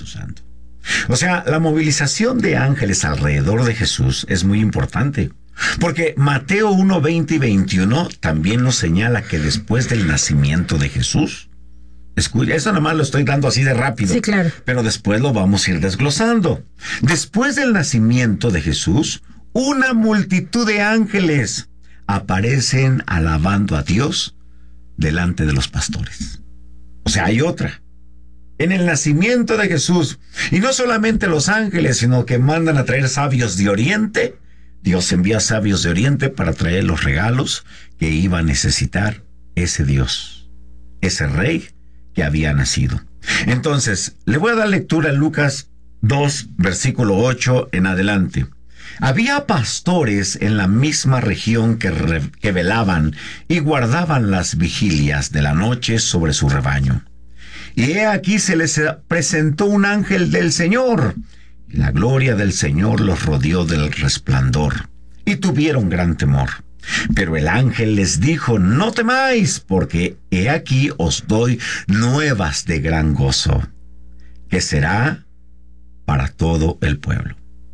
Santo. O sea, la movilización de ángeles alrededor de Jesús es muy importante, porque Mateo 1, 20 y 21 también nos señala que después del nacimiento de Jesús, escucha, eso nomás lo estoy dando así de rápido, Sí, claro. pero después lo vamos a ir desglosando. Después del nacimiento de Jesús, una multitud de ángeles aparecen alabando a Dios delante de los pastores. O sea, hay otra. En el nacimiento de Jesús, y no solamente los ángeles, sino que mandan a traer sabios de Oriente. Dios envía sabios de Oriente para traer los regalos que iba a necesitar ese Dios, ese rey que había nacido. Entonces, le voy a dar lectura a Lucas 2, versículo 8 en adelante. Había pastores en la misma región que velaban y guardaban las vigilias de la noche sobre su rebaño. Y he aquí se les presentó un ángel del Señor, y la gloria del Señor los rodeó del resplandor, y tuvieron gran temor. Pero el ángel les dijo: no temáis, porque he aquí os doy nuevas de gran gozo, que será para todo el pueblo.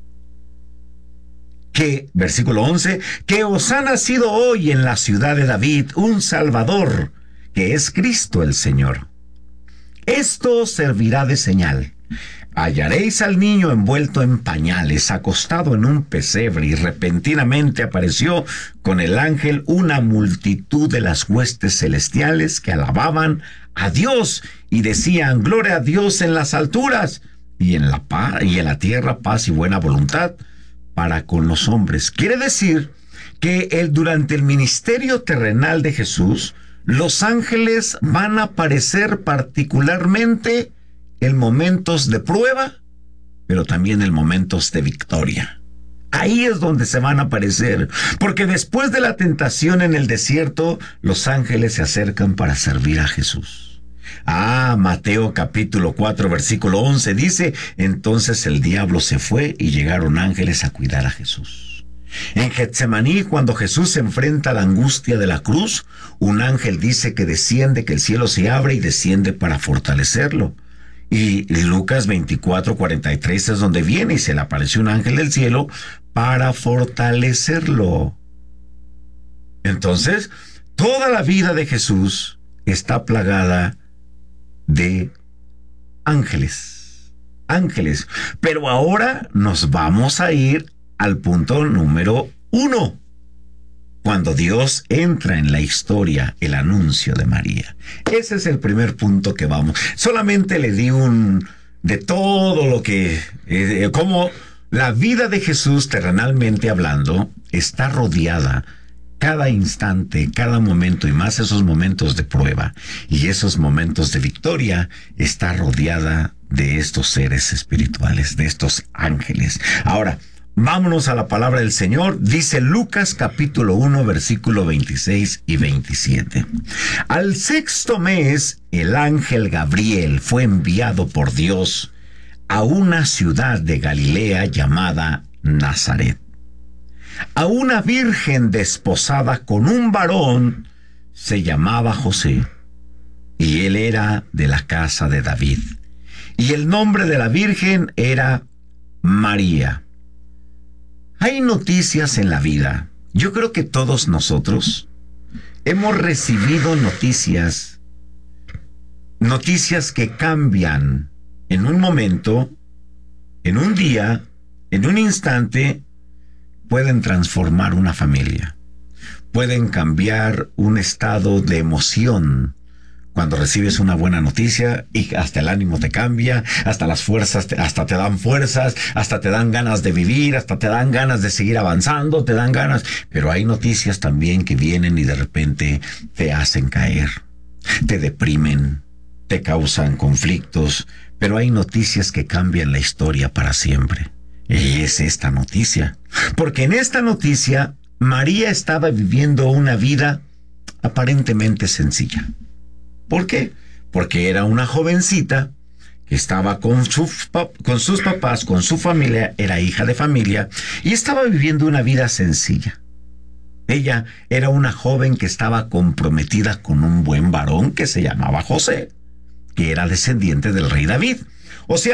Que, versículo 11, que os ha nacido hoy en la ciudad de David un Salvador, que es Cristo el Señor. Esto os servirá de señal. Hallaréis al niño envuelto en pañales, acostado en un pesebre, y repentinamente apareció con el ángel una multitud de las huestes celestiales que alababan a Dios y decían: gloria a Dios en las alturas, y en la tierra paz y buena voluntad para con los hombres. Quiere decir que durante el ministerio terrenal de Jesús, los ángeles van a aparecer particularmente en momentos de prueba, pero también en momentos de victoria. Ahí es donde se van a aparecer, porque después de la tentación en el desierto, los ángeles se acercan para servir a Jesús. Mateo capítulo 4, versículo 11 dice: entonces el diablo se fue y llegaron ángeles a cuidar a Jesús. En Getsemaní, cuando Jesús se enfrenta a la angustia de la cruz, un ángel dice que desciende, que el cielo se abre y desciende para fortalecerlo. Y Lucas 24, 43 es donde viene y se le apareció un ángel del cielo para fortalecerlo. Entonces, toda la vida de Jesús está plagada de ángeles. Pero ahora nos vamos a ir al punto número 1. Cuando Dios entra en la historia, el anuncio de María. Ese es el primer punto que vamos. Solamente le di de todo lo que, como la vida de Jesús terrenalmente hablando, está rodeada cada instante, cada momento, y más esos momentos de prueba y esos momentos de victoria, está rodeada de estos seres espirituales, de estos ángeles. Ahora, vámonos a la palabra del Señor. Dice Lucas capítulo 1, versículo 26 y 27. Al sexto mes, el ángel Gabriel fue enviado por Dios a una ciudad de Galilea llamada Nazaret, a una virgen desposada con un varón, se llamaba José, y él era de la casa de David, y el nombre de la virgen era María. Hay noticias en la vida. Yo creo que todos nosotros hemos recibido noticias que cambian en un momento, en un día, en un instante. Pueden transformar una familia, pueden cambiar un estado de emoción. Cuando recibes una buena noticia y hasta el ánimo te cambia, hasta las fuerzas, hasta te dan fuerzas, hasta te dan ganas de vivir, hasta te dan ganas de seguir avanzando, te dan ganas. Pero hay noticias también que vienen y de repente te hacen caer, te deprimen, te causan conflictos, pero hay noticias que cambian la historia para siempre. Y es esta noticia. Porque en esta noticia, María estaba viviendo una vida aparentemente sencilla. ¿Por qué? Porque era una jovencita que estaba con sus papás, con su familia, era hija de familia, y estaba viviendo una vida sencilla. Ella era una joven que estaba comprometida con un buen varón que se llamaba José, que era descendiente del rey David. O sea,